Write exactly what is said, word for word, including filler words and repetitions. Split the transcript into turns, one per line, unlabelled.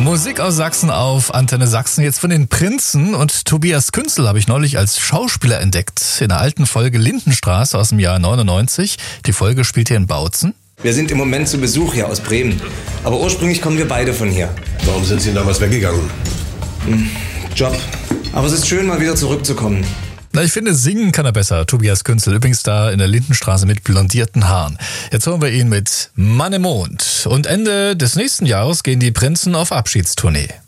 Musik aus Sachsen auf Antenne Sachsen, jetzt von den Prinzen. Und Tobias Künzel habe ich neulich als Schauspieler entdeckt in der alten Folge Lindenstraße aus dem Jahr neunundneunzig. Die Folge spielt hier in Bautzen.
Wir sind im Moment zu Besuch hier aus Bremen. Aber ursprünglich kommen wir beide von hier.
Warum sind Sie damals weggegangen?
Hm, Job. Aber es ist schön, mal wieder zurückzukommen.
Na, ich finde, singen kann er besser. Tobias Künzel, übrigens da in der Lindenstraße mit blondierten Haaren. Jetzt hören wir ihn mit Mann im Mond. Und Ende des nächsten Jahres gehen die Prinzen auf Abschiedstournee.